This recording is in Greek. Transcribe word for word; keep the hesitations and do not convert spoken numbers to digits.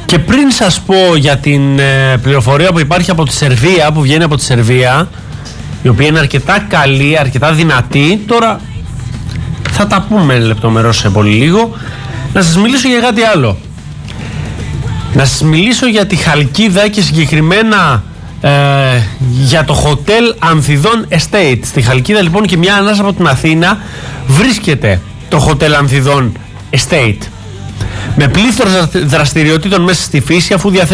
Και πριν σας πω για την ε, πληροφορία που υπάρχει από τη Σερβία, που βγαίνει από τη Σερβία, η οποία είναι αρκετά καλή, αρκετά δυνατή, τώρα θα τα πούμε λεπτομερώς σε πολύ λίγο. Να σας μιλήσω για κάτι άλλο. Να σας μιλήσω για τη Χαλκίδα και συγκεκριμένα ε, για το Hotel Ανθιδών Estate. Στη Χαλκίδα λοιπόν και μια ανάσα από την Αθήνα βρίσκεται το Hotel Ανθιδών Estate, με πλήθος δραστηριοτήτων μέσα στη φύση, αφού διαθέτει